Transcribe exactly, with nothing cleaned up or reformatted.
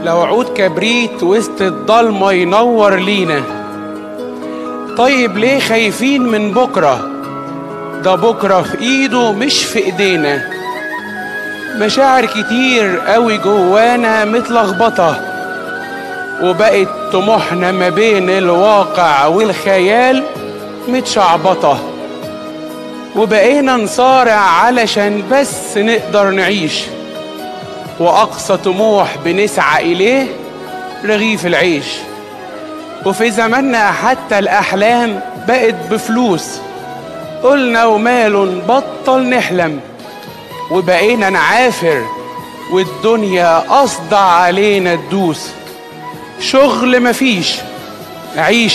لو عود كبريت وسط الضلمة ينور لينا. طيب ليه خايفين من بكرة؟ ده بكرة في ايده مش في ايدينا. مشاعر كتير قوي جوانا متلخبطة، وبقت طموحنا ما بين الواقع والخيال متشعبطة، وبقينا نصارع علشان بس نقدر نعيش، وأقصى طموح بنسعى إليه رغيف العيش. وفي زماننا حتى الأحلام بقت بفلوس، قلنا وماله نبطل نحلم، وبقينا نعافر والدنيا قصد علينا تدوس. شغل مفيش، عيش